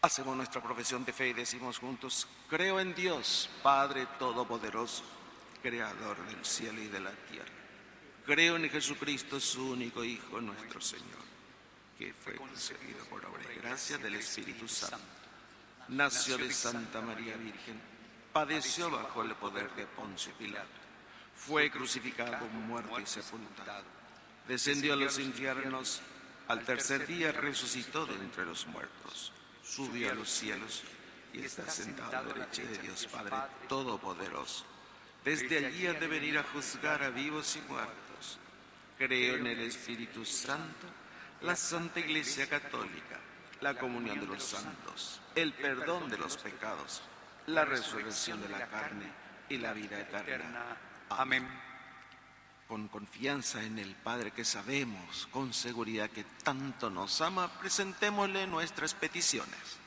Hacemos nuestra profesión de fe y decimos juntos: creo en Dios, Padre Todopoderoso, Creador del cielo y de la tierra. Creo en Jesucristo, su único Hijo, nuestro Señor, que fue concebido por obra y gracia del Espíritu Santo. Nació de Santa María Virgen, padeció bajo el poder de Poncio Pilato, fue crucificado, muerto y sepultado, descendió a los infiernos, al tercer día resucitó de entre los muertos, subió a los cielos y está sentado a la derecha de Dios Padre Todopoderoso. Desde allí ha de venir a juzgar a vivos y muertos. Creo en el Espíritu Santo, la Santa Iglesia Católica, la comunión de los santos, el perdón de los pecados, la resurrección de la carne y la vida eterna. Amén. Con confianza en el Padre que sabemos con seguridad que tanto nos ama, presentémosle nuestras peticiones.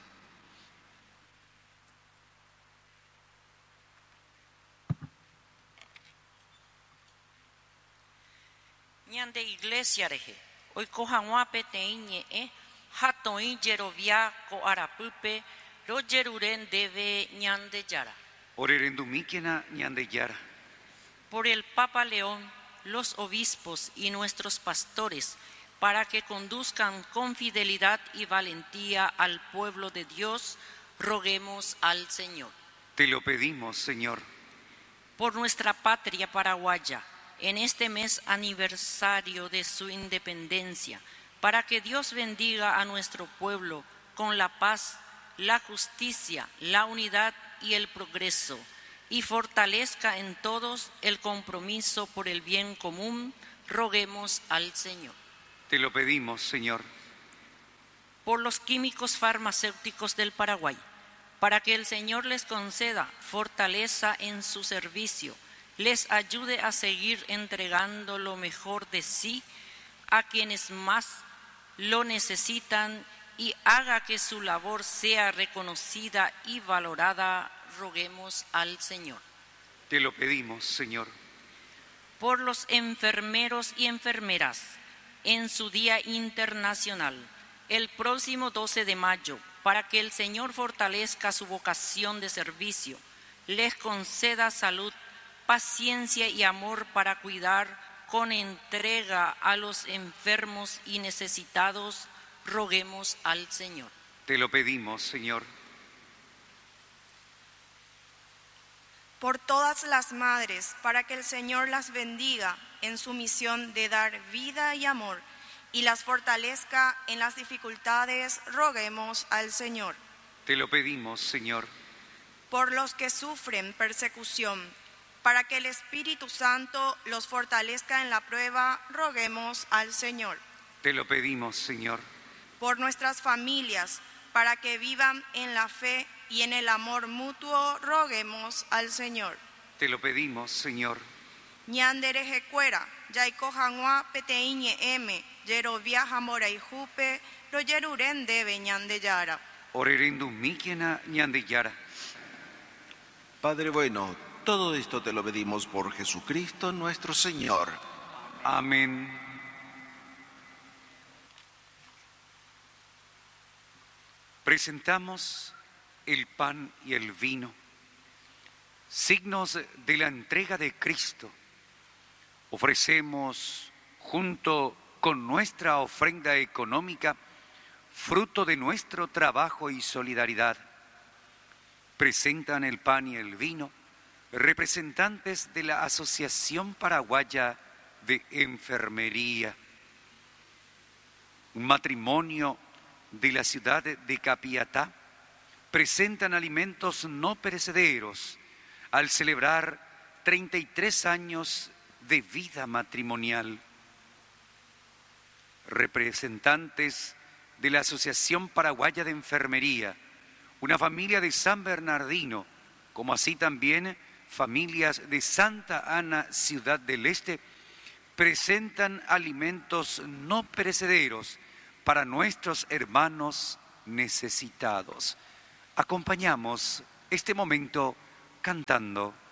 Ñande iglesia reje, hoy cojanguape teiñe, hatoin yerovia ko arapüpe, royeruren debe ñande yara. Orerendumíquena ñande yara. Por el Papa León, los obispos y nuestros pastores, para que conduzcan con fidelidad y valentía al pueblo de Dios, roguemos al Señor. Te lo pedimos, Señor. Por nuestra patria paraguaya, en este mes aniversario de su independencia, para que Dios bendiga a nuestro pueblo con la paz, la justicia, la unidad y el progreso, y fortalezca en todos el compromiso por el bien común, roguemos al Señor. Te lo pedimos, Señor. Por los químicos farmacéuticos del Paraguay, para que el Señor les conceda fortaleza en su servicio, les ayude a seguir entregando lo mejor de sí a quienes más lo necesitan y haga que su labor sea reconocida y valorada, roguemos al Señor. Te lo pedimos, Señor. Por los enfermeros y enfermeras, en su Día Internacional, el próximo 12 de mayo, para que el Señor fortalezca su vocación de servicio, les conceda salud, paciencia y amor para cuidar con entrega a los enfermos y necesitados, roguemos al Señor. Te lo pedimos, Señor. Por todas las madres, para que el Señor las bendiga en su misión de dar vida y amor y las fortalezca en las dificultades, roguemos al Señor. Te lo pedimos, Señor. Por los que sufren persecución, para que el Espíritu Santo los fortalezca en la prueba, roguemos al Señor. Te lo pedimos, Señor. Por nuestras familias, para que vivan en la fe y en el amor mutuo, roguemos al Señor. Te lo pedimos, Señor. Ñandereje cuera, yaiko janua peteiñe eme, yerovia jamora y jupe, lo yeruren debe ñande yara. Orerendumíquena ñande yara. Padre bueno, todo esto te lo pedimos por Jesucristo nuestro Señor. Amén. Presentamos el pan y el vino, signos de la entrega de Cristo. Ofrecemos, junto con nuestra ofrenda económica, fruto de nuestro trabajo y solidaridad. Presentan el pan y el vino representantes de la Asociación Paraguaya de Enfermería, un matrimonio de la ciudad de Capiatá. Presentan alimentos no perecederos al celebrar 33 años de vida matrimonial. Representantes de la Asociación Paraguaya de Enfermería, una familia de San Bernardino, como así también familias de Santa Ana, Ciudad del Este, presentan alimentos no perecederos para nuestros hermanos necesitados. Acompañamos este momento cantando